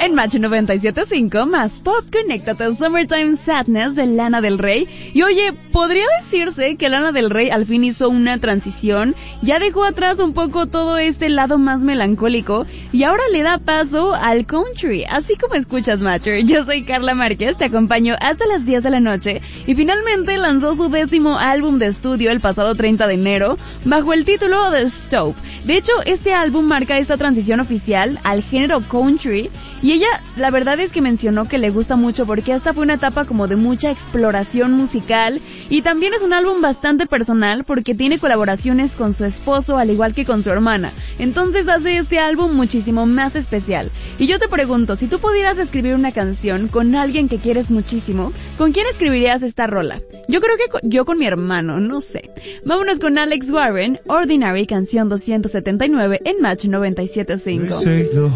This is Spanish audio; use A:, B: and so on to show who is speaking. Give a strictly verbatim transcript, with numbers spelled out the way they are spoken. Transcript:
A: En Match noventa y siete punto cinco, más pop, conéctate Summertime Sadness de Lana del Rey. Y oye, podría decirse que Lana del Rey al fin hizo una transición, ya dejó atrás un poco todo este lado más melancólico y ahora le da paso al country, así como escuchas, Matcher. Yo soy Carla Márquez, te acompaño hasta las diez de la noche y finalmente lanzó su décimo álbum de estudio el pasado treinta de enero bajo el título de Stop. De hecho, este álbum marca esta transición oficial al género country y ella, la verdad es que mencionó que le gusta mucho porque esta fue una etapa como de mucha exploración musical y también es un álbum bastante personal porque tiene colaboraciones con su esposo al igual que con su hermana. Entonces hace este álbum muchísimo más especial. Y yo te pregunto, si tú pudieras escribir una canción con alguien que quieres muchísimo, ¿con quién escribirías esta rola? Yo creo que con, yo con mi hermano, no sé. Vámonos con Alex Warren, Ordinary, canción doscientos setenta y nueve en Match noventa y siete punto cinco.